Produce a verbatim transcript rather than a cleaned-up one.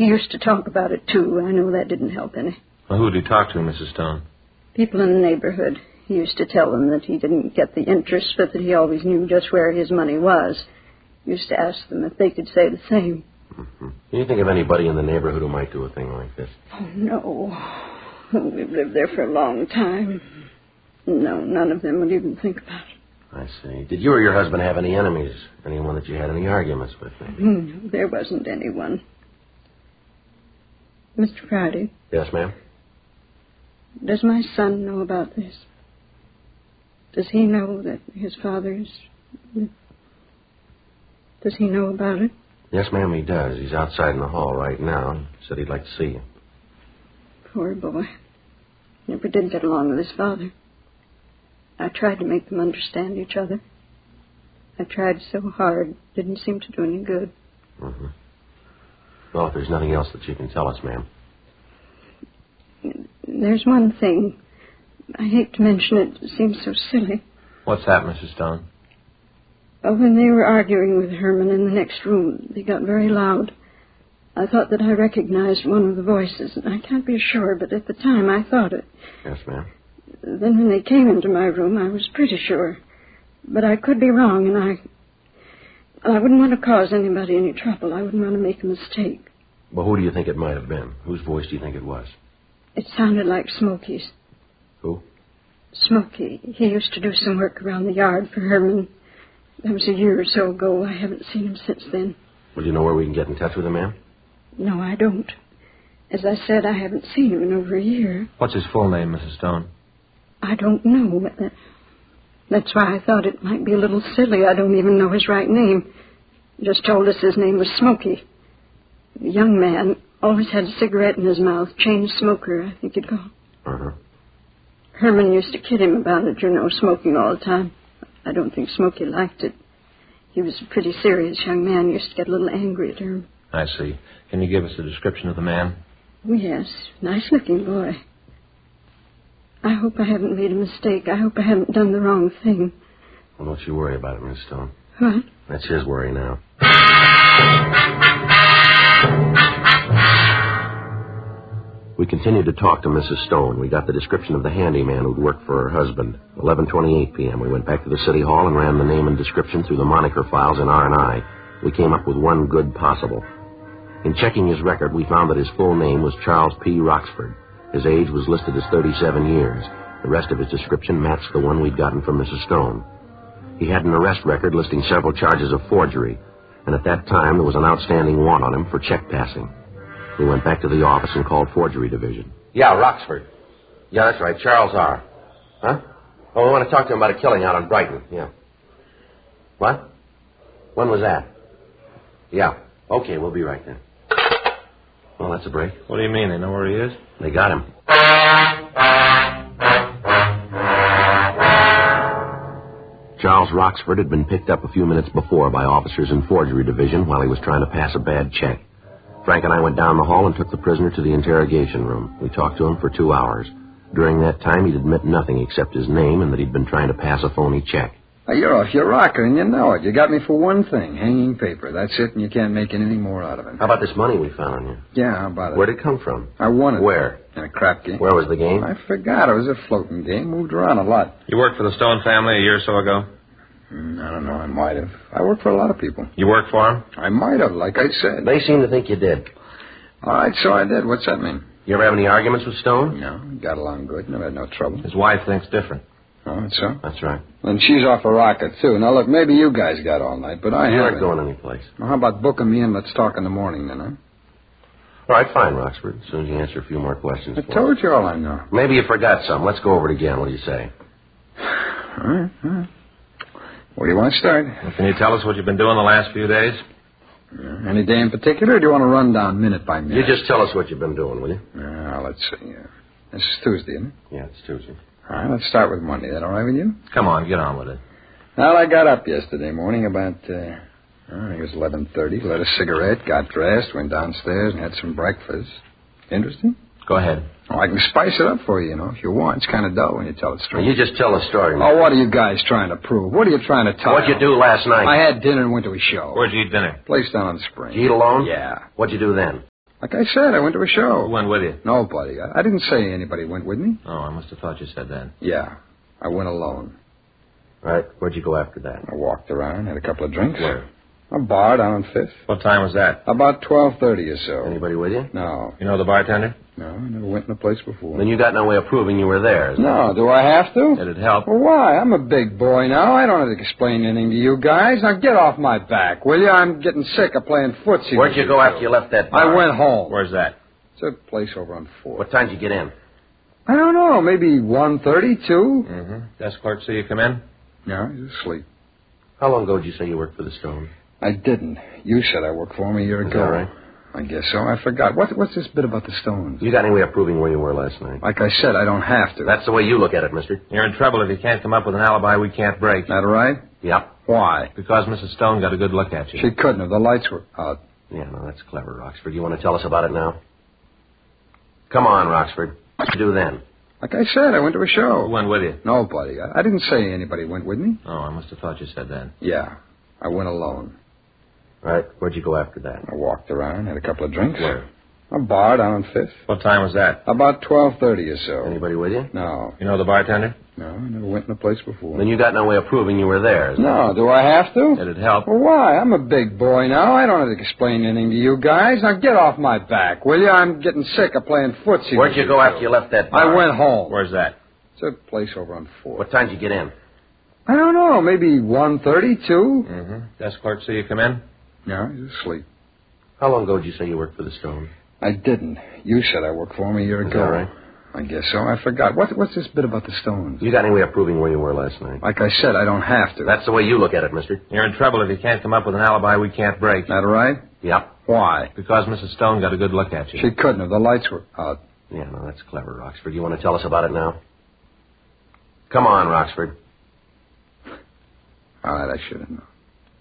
He used to talk about it, too. I know that didn't help any. Well, who did he talk to, Missus Stone? People in the neighborhood. He used to tell them that he didn't get the interest, but that he always knew just where his money was. He used to ask them if they could say the same. Mm-hmm. Can you think of anybody in the neighborhood who might do a thing like this? Oh, no. We've lived there for a long time. No, none of them would even think about it. I see. Did you or your husband have any enemies? Anyone that you had any arguments with, maybe? No, there wasn't anyone. Mister Friday. Yes, ma'am? Does my son know about this? Does he know that his father's... Does he know about it? Yes, ma'am, he does. He's outside in the hall right now. He said he'd like to see you. Poor boy. Never did get along with his father. I tried to make them understand each other. I tried so hard. Didn't seem to do any good. Mm-hmm. Well, if there's nothing else that you can tell us, ma'am. There's one thing. I hate to mention it. It seems so silly. What's that, Missus Stone? Well, when they were arguing with Herman in the next room, they got very loud. I thought that I recognized one of the voices, and I can't be sure, but at the time I thought it. Yes, ma'am. Then when they came into my room, I was pretty sure. But I could be wrong, and I... I wouldn't want to cause anybody any trouble. I wouldn't want to make a mistake. Well, who do you think it might have been? Whose voice do you think it was? It sounded like Smokey's. Who? Smokey. He used to do some work around the yard for Herman. That was a year or so ago. I haven't seen him since then. Well, do you know where we can get in touch with him, ma'am? No, I don't. As I said, I haven't seen him in over a year. What's his full name, Missus Stone? I don't know. But that, that's why I thought it might be a little silly. I don't even know his right name. He just told us his name was Smokey. A young man, always had a cigarette in his mouth, chain smoker, I think he'd call. Uh-huh. Herman used to kid him about it, you know, smoking all the time. I don't think Smokey liked it. He was a pretty serious young man. He used to get a little angry at Herman. I see. Can you give us a description of the man? Oh, yes. Nice-looking boy. I hope I haven't made a mistake. I hope I haven't done the wrong thing. Well, don't you worry about it, Miss Stone. What? That's his worry now. We continued to talk to Missus Stone. We got the description of the handyman who'd worked for her husband. eleven twenty-eight p.m. We went back to the city hall and ran the name and description through the moniker files in R and I. We came up with one good possible. In checking his record, we found that his full name was Charles P. Roxford. His age was listed as thirty-seven years. The rest of his description matched the one we'd gotten from Missus Stone. He had an arrest record listing several charges of forgery, and at that time there was an outstanding warrant on him for check passing. We went back to the office and called Forgery Division. Yeah, Roxford. Yeah, that's right, Charles R. Huh? Oh, we want to talk to him about a killing out on Brighton, yeah. What? When was that? Yeah. Okay, we'll be right there. Well, that's a break. What do you mean? They know where he is? They got him. Charles Roxford had been picked up a few minutes before by officers in Forgery Division while he was trying to pass a bad check. Frank and I went down the hall and took the prisoner to the interrogation room. We talked to him for two hours. During that time, he'd admit nothing except his name and that he'd been trying to pass a phony check. Well, you're off your rocker, and you know it. You got me for one thing, hanging paper. That's it, and you can't make anything more out of it. How about this money we found on you? Yeah, how about it? Where'd it come from? I won it. Where? In a crap game. Where was the game? I forgot. It was a floating game. Moved around a lot. You worked for the Stone family a year or so ago? Mm, I don't know. I might have. I worked for a lot of people. You worked for them? I might have, like I said. They seem to think you did. All right, so I did. What's that mean? You ever have any arguments with Stone? No. Got along good. Never had no trouble. His wife thinks different. Oh, that's so? That's right. And she's off a rocket, too. Now, look, maybe you guys got all night, but I You haven't. aren't going anyplace. Well, how about booking me in? Let's talk in the morning, then, huh? All right, fine, Roxford. As soon as you answer a few more questions. I told you all I know. Maybe you forgot some. Let's go over it again. What do you say? All right, all right. Where do you want to start? Well, can you tell us what you've been doing the last few days? Uh, any day in particular, or do you want to run down minute by minute? You just tell us what you've been doing, will you? Uh, let's see. Uh, this is Tuesday, isn't it? Yeah, it's Tuesday. All right, let's start with Monday. That all right with you? Come on, get on with it. Well, I got up yesterday morning about, uh, I think it was eleven thirty, lit a cigarette, got dressed, went downstairs, and had some breakfast. Interesting? Go ahead. Oh, I can spice it up for you, you know, if you want. It's kind of dull when you tell it straight. Well, you just tell the story, man. Oh, what are you guys trying to prove? What are you trying to tell? What'd you do last night? I had dinner and went to a show. Where'd you eat dinner? Place down on the spring. Did you eat alone? Yeah. What'd you do then? Like I said, I went to a show. Who went with you? Nobody. I, I didn't say anybody went with me. Oh, I must have thought you said that. Yeah, I went alone. Right. Where'd you go after that? I walked around, had a couple of drinks. Where? A bar down on Fifth. What time was that? About twelve thirty or so. Anybody with you? No. You know the bartender? No, I never went in the place before. Then you got no way of proving you were there. Is No, do I have to? Did it help? Well, why? I'm a big boy now. I don't have to explain anything to you guys. Now get off my back, will you? I'm getting sick of playing footsie. Where'd you go after you left that bar? I went home. Where's that? It's a place over on Fourth. What time did you get in? I don't know, maybe one thirty, two. Mm-hmm. Desk clerk see you come in? No, he's asleep. How long ago did you say you worked for the Stone? I didn't. You said I worked for him a year Is ago. that right? I guess so. I forgot. What, what's this bit about the Stones? You got any way of proving where you were last night? Like I said, I don't have to. That's the way you look at it, mister. You're in trouble if you can't come up with an alibi we can't break. That right? Yep. Why? Because Missus Stone got a good look at you. She couldn't have. The lights were out. Yeah, no, that's clever, Roxford. You want to tell us about it now? Come on, Roxford. What'd you do then? Like I said, I went to a show. Who went with you? Nobody. I, I didn't say anybody went with me. Oh, I must have thought you said that. Yeah, I went alone. Right. Where'd you go after that? I walked around, had a couple of drinks. Where? A bar down on Fifth. What time was that? About twelve thirty or so. Anybody with you? No. You know the bartender? No, I never went in the place before. Then you got no way of proving you were there. Is No, do I have to? Did it help? Well, why? I'm a big boy now. I don't have to explain anything to you guys. Now get off my back, will you? I'm getting sick of playing footsie. Where'd you go after you left that bar? I went home. Where's that? It's a place over on Fourth. What time did you get in? I don't know, maybe one thirty, two. Mm-hmm. Desk clerk see you come in? No, he's asleep. How long ago did you say you worked for the Stone? I didn't. You said I worked for him a year Is ago. that right? I guess so. I forgot. What, what's this bit about the Stones? You got any way of proving where you were last night? Like I said, I don't have to. That's the way you look at it, mister. You're in trouble if you can't come up with an alibi we can't break. That right? Yep. Why? Because Missus Stone got a good look at you. She couldn't have. The lights were out. Yeah, no, that's clever, Roxford. You want to tell us about it now? Come on, Roxford. All right, I should have known.